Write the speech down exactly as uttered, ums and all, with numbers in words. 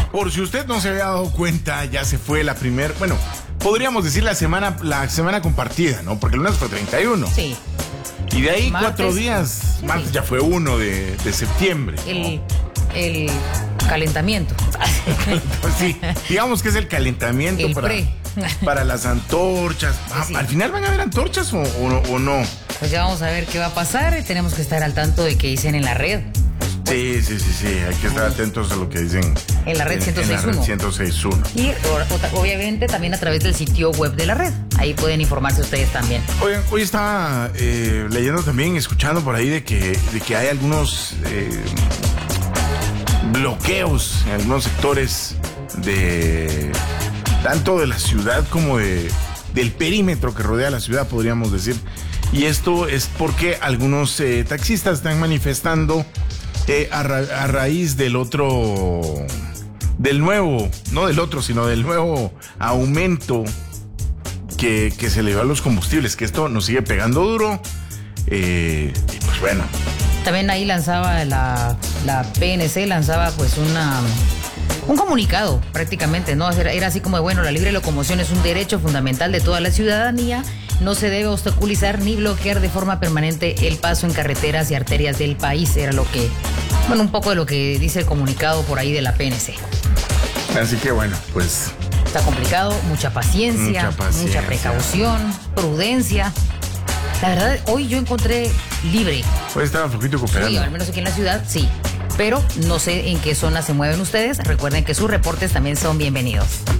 Por si usted no se había dado cuenta, ya se fue la primera, bueno, podríamos decir la semana, la semana compartida, ¿no? Porque el lunes fue treinta y uno. Sí. Y de ahí Martes, cuatro días, sí. martes ya fue uno de, de septiembre. El, el calentamiento. Pues sí, digamos que es el calentamiento El para, pre. para las antorchas. Ah, Sí. ¿Al final van a haber antorchas o, o, o no? Pues ya vamos a ver qué va a pasar. Tenemos que estar al tanto de qué dicen en la red. Sí, sí, sí, sí, hay que estar atentos a lo que dicen En la red en, ciento seis punto uno. en la red ciento seis punto uno. Y o- obviamente también a través del sitio web de la red. Ahí pueden informarse ustedes también. Oigan, hoy estaba eh, leyendo también, escuchando por ahí de que, de que hay algunos eh, bloqueos en algunos sectores de tanto de la ciudad como de, del perímetro que rodea la ciudad, podríamos decir. Y esto es porque algunos eh, taxistas están manifestando eh, a, ra- a raíz del otro, del nuevo, no del otro, sino del nuevo aumento que, que se le dio a los combustibles, que esto nos sigue pegando duro. Eh, y pues bueno. También ahí lanzaba la, la P N C, lanzaba pues una... un comunicado prácticamente, ¿no? Era, era así como de, bueno, la libre locomoción es un derecho fundamental de toda la ciudadanía, no se debe obstaculizar ni bloquear de forma permanente el paso en carreteras y arterias del país, era lo que, bueno, un poco de lo que dice el comunicado por ahí de la P N C. Así que bueno, pues... Está complicado, mucha paciencia, Mucha paciencia. mucha precaución, prudencia. La verdad, hoy yo encontré libre. Hoy estaba flojito cooperando. Sí, al menos aquí en la ciudad, sí. Pero no sé en qué zona se mueven ustedes. Recuerden que sus reportes también son bienvenidos.